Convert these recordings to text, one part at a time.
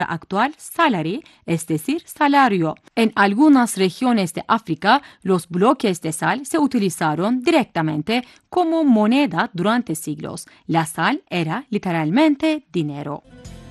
actual salary, es decir, salario. En algunas regiones de África, los bloques de sal se utilizaron directamente como moneda durante siglos. La sal era literalmente dinero.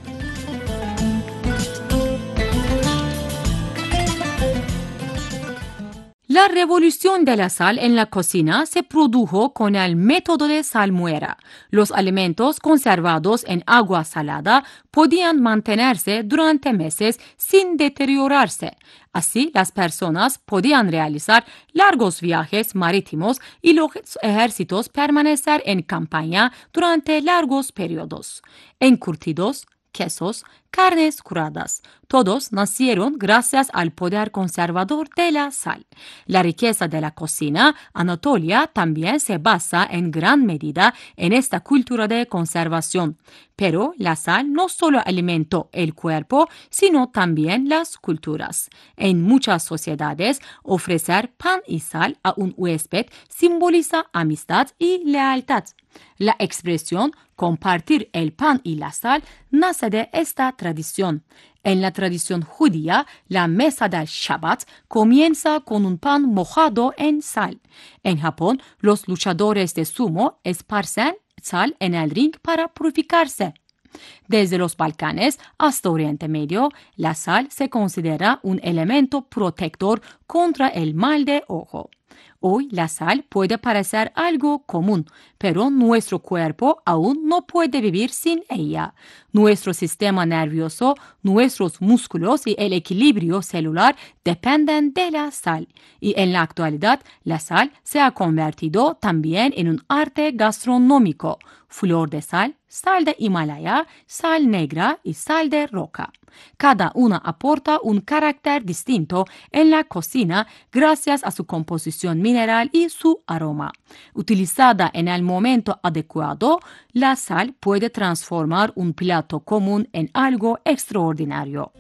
La revolución de la sal en la cocina se produjo con el método de salmuera. Los alimentos conservados en agua salada podían mantenerse durante meses sin deteriorarse. Así, las personas podían realizar largos viajes marítimos y los ejércitos permanecer en campaña durante largos periodos. Encurtidos, quesos, carnes curadas. Todos nacieron gracias al poder conservador de la sal. La riqueza de la cocina Anatolia también se basa en gran medida en esta cultura de conservación. Pero la sal no solo alimentó el cuerpo, sino también las culturas. En muchas sociedades, ofrecer pan y sal a un huésped simboliza amistad y lealtad. La expresión compartir el pan y la sal nace de esta tradición. En la tradición judía, la mesa del Shabbat comienza con un pan mojado en sal. En Japón, los luchadores de sumo esparcen sal en el ring para purificarse. Desde los Balcanes hasta Oriente Medio, la sal se considera un elemento protector contra el mal de ojo. Hoy la sal puede parecer algo común, pero nuestro cuerpo aún no puede vivir sin ella. Nuestro sistema nervioso, nuestros músculos y el equilibrio celular dependen de la sal. Y en la actualidad, la sal se ha convertido también en un arte gastronómico. Flor de sal de Himalaya, sal negra y sal de roca. Cada una aporta un carácter distinto en la cocina gracias a su composición mineral y su aroma. Utilizada en el momento adecuado, la sal puede transformar un plato común en algo extraordinario.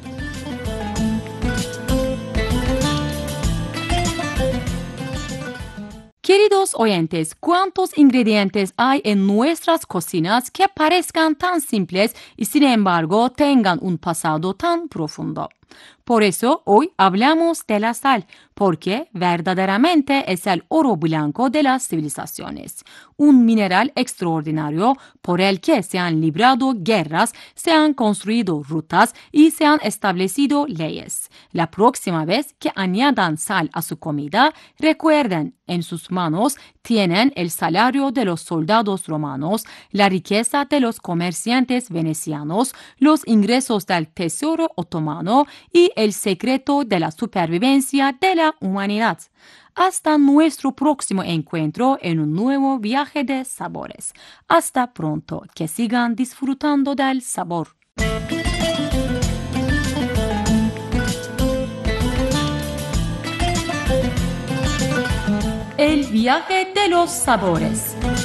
Queridos oyentes, ¿cuántos ingredientes hay en nuestras cocinas que parezcan tan simples y sin embargo tengan un pasado tan profundo? Por eso hoy hablamos de la sal, porque verdaderamente es el oro blanco de las civilizaciones, un mineral extraordinario por el que se han librado guerras, se han construido rutas y se han establecido leyes. La próxima vez que añadan sal a su comida, recuerden, en sus manos tienen el salario de los soldados romanos, la riqueza de los comerciantes venecianos, los ingresos del tesoro otomano y el secreto de la supervivencia de la humanidad. Hasta nuestro próximo encuentro en un nuevo viaje de sabores. Hasta pronto, que sigan disfrutando del sabor. El viaje de los sabores.